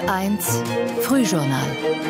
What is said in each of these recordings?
1 Frühjournal.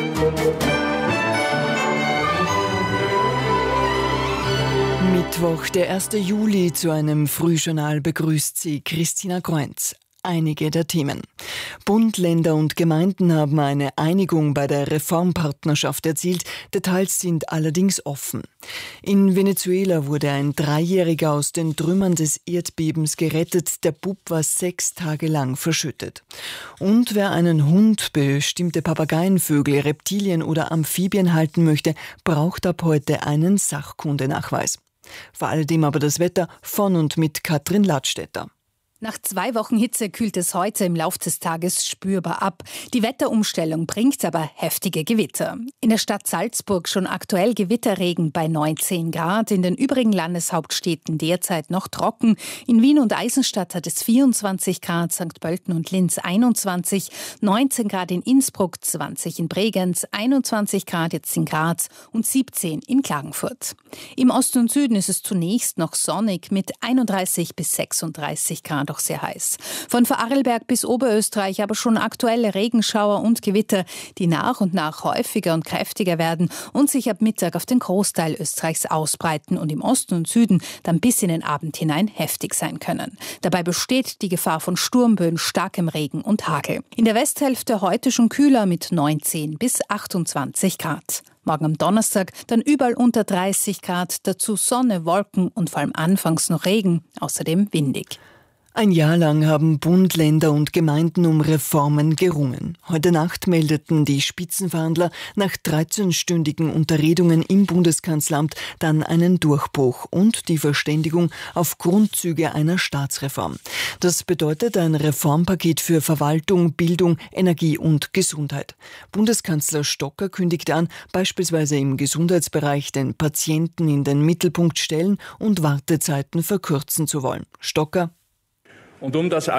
Mittwoch, der 1. Juli, zu einem Frühjournal begrüßt Sie Christina Groenz. Einige der Themen. Bund, Länder und Gemeinden haben eine Einigung bei der Reformpartnerschaft erzielt. Details sind allerdings offen. In Venezuela wurde ein 3-Jähriger aus den Trümmern des Erdbebens gerettet. Der Bub war 6 Tage lang verschüttet. Und wer einen Hund, bestimmte Papageienvögel, Reptilien oder Amphibien halten möchte, braucht ab heute einen Sachkundenachweis. Vor alledem aber das Wetter von und mit Katrin Ladstätter. Nach 2 Wochen Hitze kühlt es heute im Lauf des Tages spürbar ab. Die Wetterumstellung bringt aber heftige Gewitter. In der Stadt Salzburg schon aktuell Gewitterregen bei 19 Grad. In den übrigen Landeshauptstädten derzeit noch trocken. In Wien und Eisenstadt hat es 24 Grad, St. Pölten und Linz 21, 19 Grad in Innsbruck, 20 in Bregenz, 21 Grad jetzt in Graz und 17 in Klagenfurt. Im Osten und Süden ist es zunächst noch sonnig mit 31 bis 36 Grad. Doch sehr heiß. Von Vorarlberg bis Oberösterreich aber schon aktuelle Regenschauer und Gewitter, die nach und nach häufiger und kräftiger werden und sich ab Mittag auf den Großteil Österreichs ausbreiten und im Osten und Süden dann bis in den Abend hinein heftig sein können. Dabei besteht die Gefahr von Sturmböen, starkem Regen und Hagel. In der Westhälfte heute schon kühler mit 19 bis 28 Grad. Morgen am Donnerstag dann überall unter 30 Grad, dazu Sonne, Wolken und vor allem anfangs noch Regen, außerdem windig. Ein Jahr lang haben Bund, Länder und Gemeinden um Reformen gerungen. Heute Nacht meldeten die Spitzenverhandler nach 13-stündigen Unterredungen im Bundeskanzleramt dann einen Durchbruch und die Verständigung auf Grundzüge einer Staatsreform. Das bedeutet ein Reformpaket für Verwaltung, Bildung, Energie und Gesundheit. Bundeskanzler Stocker kündigte an, beispielsweise im Gesundheitsbereich den Patienten in den Mittelpunkt stellen und Wartezeiten verkürzen zu wollen. Stocker: Und um das